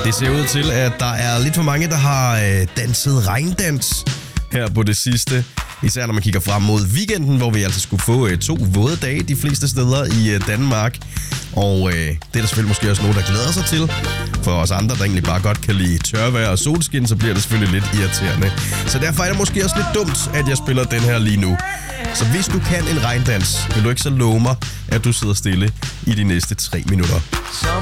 Det ser ud til, at der er lidt for mange, der har danset regndans her på det sidste. Især når man kigger frem mod weekenden, hvor vi altså skulle få 2 våde dage de fleste steder i Danmark. Og det er der selvfølgelig måske også nogen, der glæder sig til. For os andre, der egentlig bare godt kan lide tørvejr og solskin, så bliver det selvfølgelig lidt irriterende. Så derfor er det måske også lidt dumt, at jeg spiller den her lige nu. Så hvis du kan en regndans, vil du ikke så love mig, at du sidder stille i de næste 3 minutter.